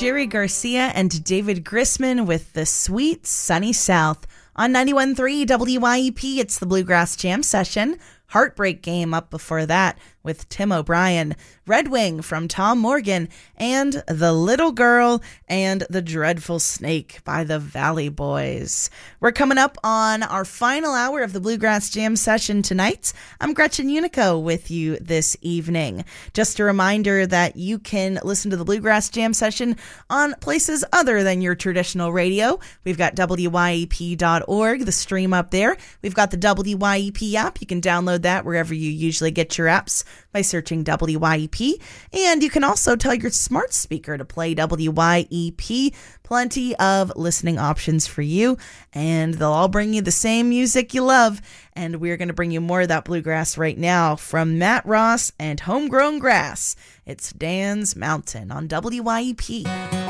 Jerry Garcia and David Grisman with The Sweet Sunny South. On 91.3 WYEP, it's the Bluegrass Jam Session. Heartbreak Game up before that with Tim O'Brien, Red Wing from Tom Morgan, and The Little Girl and the Dreadful Snake by the Valley Boys. We're coming up on our final hour of the Bluegrass Jam Session tonight. I'm Gretchen Unico with you this evening. Just a reminder that you can listen to the Bluegrass Jam Session on places other than your traditional radio. We've got WYEP.org, the stream up there. We've got the WYEP app. You can download that wherever you usually get your apps by searching WYEP. And you can also tell your smart speaker to play WYEP. Plenty of listening options for you, and they'll all bring you the same music you love. And we're going to bring you more of that bluegrass right now from Matt Ross and Homegrown Grass. It's Dan's Mountain on WYEP.